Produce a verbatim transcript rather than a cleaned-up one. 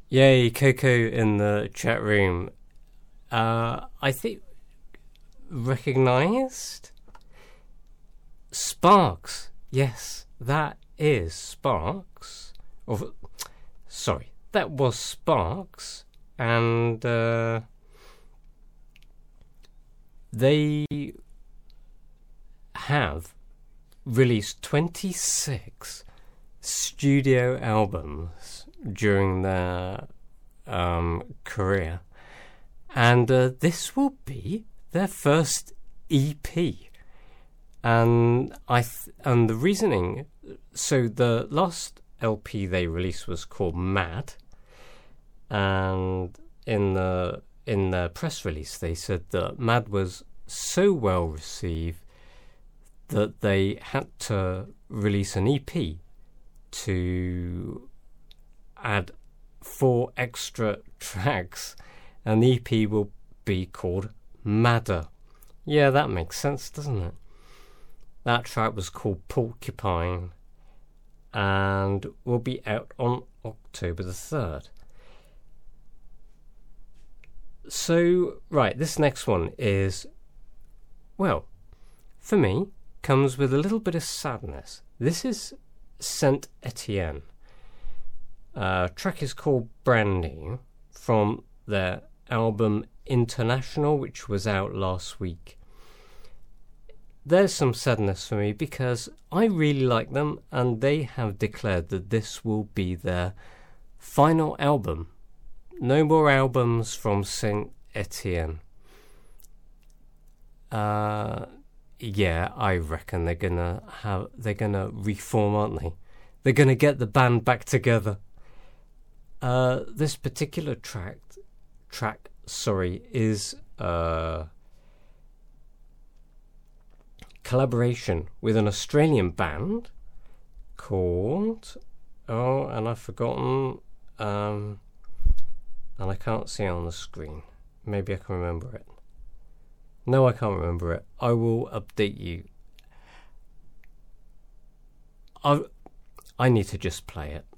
Yay, Coco in the chat room. Uh, I think recognised Sparks. Yes, that is Sparks. Or sorry, that was Sparks, and uh, they have released twenty-six studio albums during their um, career, and uh, this will be their first E P. And I th- and the reasoning, so the last L P they released was called Mad, and in the in the press release they said that Mad was so well received that they had to release an E P to add four extra tracks, and the E P will be called Madder. Yeah, that makes sense, doesn't it? That track was called Porcupine and will be out on October the third. So, right, this next one is, well, for me, comes with a little bit of sadness. This is Saint Etienne. Uh, track is called Brandy from their album International, which was out last week. There's some sadness for me because I really like them, and they have declared that this will be their final album. No more albums from Saint Etienne. Uh, yeah, I reckon they're gonna have they're gonna reform, aren't they? They're gonna get the band back together. Uh, this particular track, track, sorry, is uh. collaboration with an Australian band called, oh, and I've forgotten, um, and I can't see it on the screen. Maybe I can remember it. No, I can't remember it. I will update you. I I need to just play it.